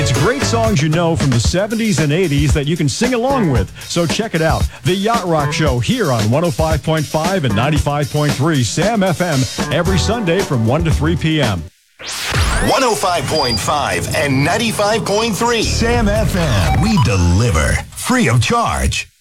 It's great songs you know from the 70s and 80s that you can sing along with. So check it out. The Yacht Rock Show here on 105.5 and 95.3 Sam FM every Sunday from 1 to 3 p.m. 105.5 and 95.3 Sam FM. We deliver free of charge.